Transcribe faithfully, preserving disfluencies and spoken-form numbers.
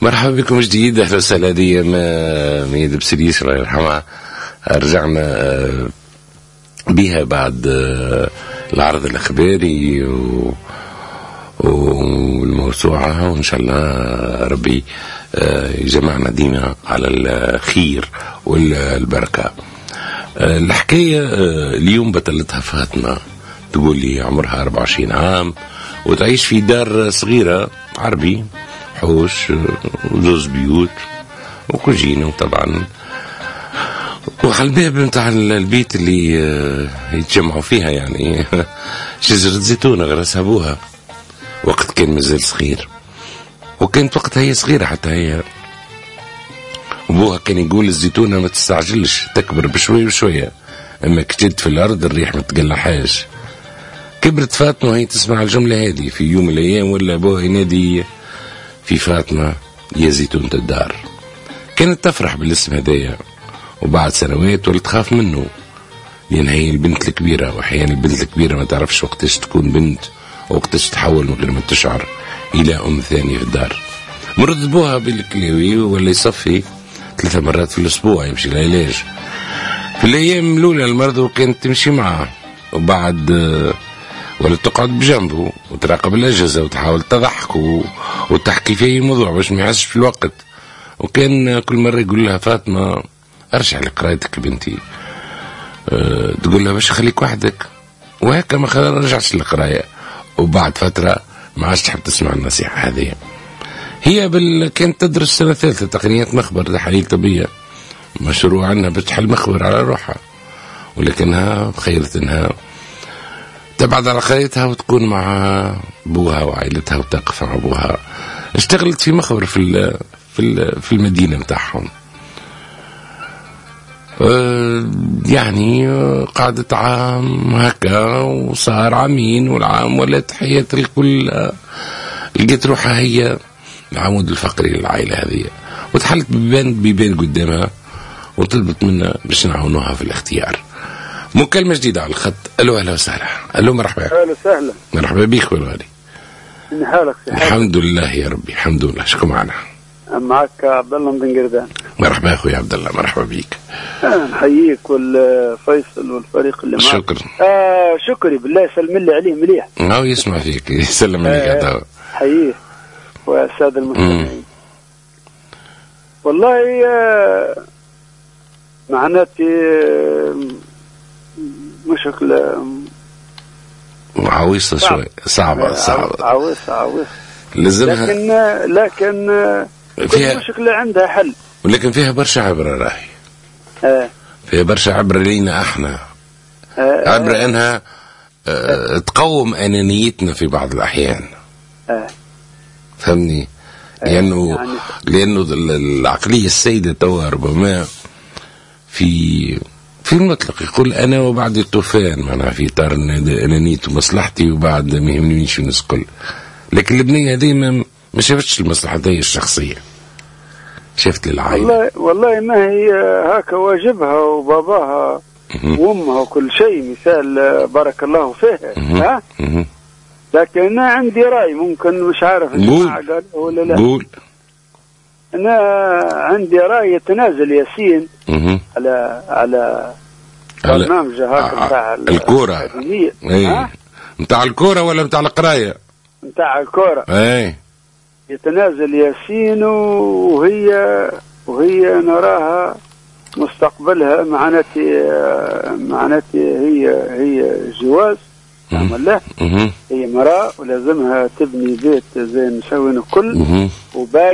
مرحبا بكم جديد. اهلا وسهلا. دي ما ميد بسريس الله يرحمها رجعنا بها بعد العرض الاخباري والموسوعه، وان شاء الله ربي يجمعنا ديما على الخير والبركه. الحكايه اليوم بطلتها فاطمه، تقول لي عمرها أربعة وعشرين عام وتعيش في دار صغيره عربي، حوش وزوز بيوت وكوجينة طبعا، وعلى الباب متاع البيت اللي يتجمعوا فيها يعني شجرة زيتونة غرسها أبوها وقت كان مازال صغير، وكانت وقتها هي صغيرة حتى هي. أبوها كان يقول الزيتونة ما تستعجلش، تكبر بشوية بشوية، أما كتد في الأرض الريح ما تقلعهاش. كبرت فاطمة وهي تسمع الجملة هذه في يوم من الأيام، ولا أبوها ينادي في فاطمة يا زيتونة الدار. كانت تفرح بالاسم هدايا، وبعد سنوات ولت تخاف منه، لأن هي البنت الكبيرة، وأحيانا البنت الكبيرة ما تعرفش وقتاش تكون بنت ووقتاش تحول من غير ما تشعر إلى أم ثانية في الدار. مرت أبوها بالكلاوي ولا يصفي ثلاثة مرات في الأسبوع يمشي العلاج. في الأيام الأولى المرضى كانت تمشي معه، وبعد ولا تقعد بجنبه وتراقب الأجهزة وتحاول تضحك وتحكي في أي موضوع باش ما يحسش في الوقت. وكان كل مرة يقول لها فاطمة أرجع لقرايتك بنتي، أه تقول لها باش خليك وحدك، وهكا ما خلال رجعش للقراية. وبعد فترة ما عادش تحب تسمع النصيحة هذه. هي بال... كانت تدرس سنة ثالثة تقنيات مخبر، تحاليل طبية، مشروع عنها باش تحل مخبر على روحها، ولكنها خيرت انها تبعد على قريتها وتكون مع ابوها وعائلتها وتقف مع ابوها. اشتغلت في مخبر في ال في ال في المدينه نتاعهم، اه يعني قعدت عام هكا وصار عامين، والعام ولات حياة الكل لقيت روحها هي العمود الفقري للعائله هذه، وتحلت بيبان بيبان قدامها وطلبت منا باش نعاونوها في الاختيار. مكالمة جديدة على الخط. ألو أهلا وسهلا. ألو مرحبا. أهلا وسهلا. مرحبا بيك خويا الغالي. من حالك؟ الحمد لله يا ربي، الحمد لله. شكو معنا؟ معك عبد الله من قردان. مرحبا أخوي عبد الله، مرحبا بيك. آه نحييك والفيصل والفريق اللي معك. شكرا. آه شكري بالله، سلم لي عليه مليح. هاو يسمع فيك، يسلم عليك يا آه حييه والسادة المستمعين. والله آه معناتي آه مشكلة عويصة شوي، صعبة صعبة عويصة عويصة لازمها، لكن لكن فيها مشكلة عندها حل، ولكن فيها برشا عبرة راهي. آه. فيها برشا عبرة لينا احنا. آه. عبرة آه. انها آه. تقوم انانيتنا في بعض الاحيان. آه. فهمني؟ لانه يعني لانه العقلية السيدة توا ربما في في المطلق يقول أنا وبعد الطوفان، معناها في إطار أنانيتي ومصلحتي، وبعد ما يهمنيش الناس الكل. لكن البنية ديما ما شافتش المصلحة دي الشخصية، شافت للعائلة. والله والله ما هي هكا واجبها، وباباها وأمها وكل شيء مثال بارك الله فيها. ها؟ لكن أنا عندي رأي، ممكن مش عارف قول ولا لا. قول. أنا عندي رأي يتنازل ياسين على على برنامج هاك نتاع الكورة. اي نتاع الكورة ولا نتاع القراية؟ نتاع الكورة. اي يتنازل ياسين، وهي وهي نراها مستقبلها معناتي معناتي هي هي جواز نعمل له. هي مرأة ولازمها تبني بيت زي نسوي الكل، وباقي